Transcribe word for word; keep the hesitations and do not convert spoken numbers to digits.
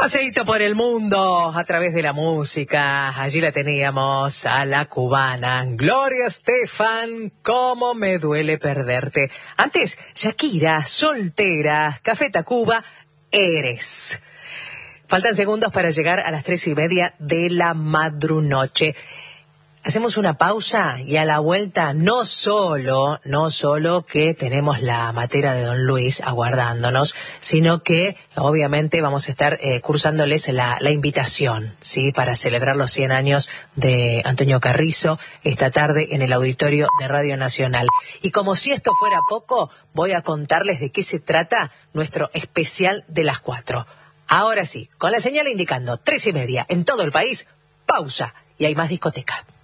Paseíto por el mundo a través de la música. Allí la teníamos a la cubana Gloria Estefan, cómo me duele perderte. Antes, Shakira, soltera, Café Tacuba, eres. Faltan segundos para llegar a las tres y media de la madrunoche. Hacemos una pausa y a la vuelta no solo, no solo que tenemos la matera de Don Luis aguardándonos, sino que obviamente vamos a estar eh, cursándoles la, la invitación, ¿sí? Para celebrar los cien años de Antonio Carrizo esta tarde en el auditorio de Radio Nacional. Y como si esto fuera poco, voy a contarles de qué se trata nuestro especial de las cuatro. Ahora sí, con la señal indicando tres y media en todo el país, pausa y hay más discoteca.